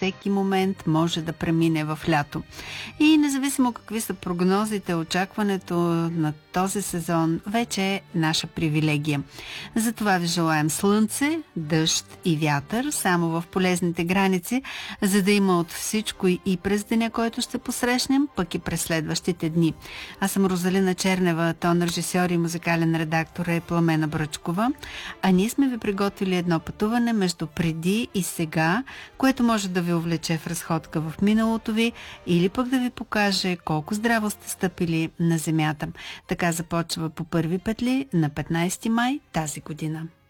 всеки момент може да премине в лято. И независимо какви са прогнозите, очакването на този сезон вече е наша привилегия. Затова ви желаем слънце, дъжд и вятър, само в полезните граници, за да има от всичко и през деня, който ще посрещнем, пък и през следващите дни. Аз съм Розалина Чернева, тон режисьор и музикален редактор е Пламена Бръчкова, а ние сме ви приготвили едно пътуване между преди и сега, което може да ви увлече в разходка в миналото ви или пък да ви покаже колко здраво сте стъпили на земята. Така започва по първи петли на 15 май тази година.